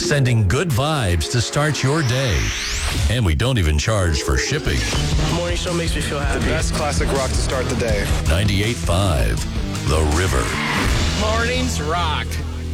sending good vibes to start your day. And we don't even charge for shipping. Morning show makes me feel happy. The best classic rock to start the day. 98.5, The River. Mornings rock.